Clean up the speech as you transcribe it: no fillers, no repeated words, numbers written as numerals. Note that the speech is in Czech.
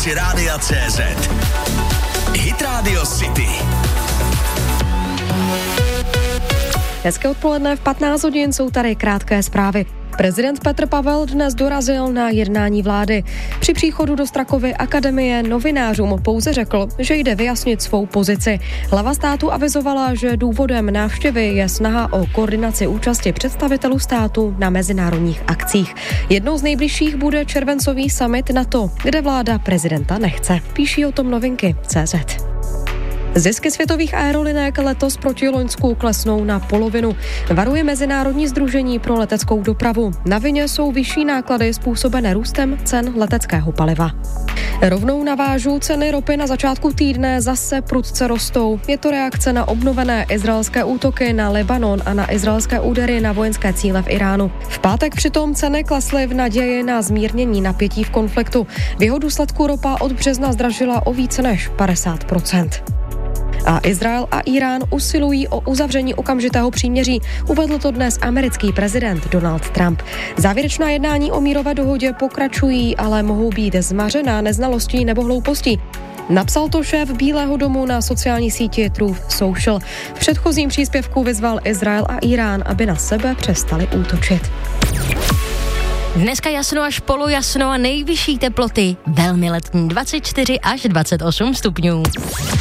rámci Rádia CZ. Hit Radio City. Hezké odpoledne, v 15 hodin jsou tady krátké zprávy. Prezident Petr Pavel dnes dorazil na jednání vlády. Při příchodu do Strakovy akademie novinářům pouze řekl, že jde vyjasnit svou pozici. Hlava státu avizovala, že důvodem návštěvy je snaha o koordinaci účasti představitelů státu na mezinárodních akcích. Jednou z nejbližších bude červencový summit NATO, kde vláda prezidenta nechce. Píší o tom Novinky CZ. Zisky světových aerolinek letos proti loňsku klesnou na polovinu. Varuje Mezinárodní sdružení pro leteckou dopravu. Na vině jsou vyšší náklady způsobené růstem cen leteckého paliva. Rovnou navážu, ceny ropy na začátku týdne zase prudce rostou. Je to reakce na obnovené izraelské útoky na Libanon a na izraelské údery na vojenské cíle v Iránu. V pátek přitom ceny klesly v naději na zmírnění napětí v konfliktu. V jeho důsledku ropa od března zdražila o více než 50%. A Izrael a Irán usilují o uzavření okamžitého příměří, uvedl to dnes americký prezident Donald Trump. Závěrečná jednání o mírové dohodě pokračují, ale mohou být zmařená neznalostí nebo hloupostí. Napsal to šéf Bílého domu na sociální síti Truth Social. V předchozím příspěvku vyzval Izrael a Irán, aby na sebe přestali útočit. Dneska jasno až polojasno a nejvyšší teploty velmi letní 24 až 28 stupňů.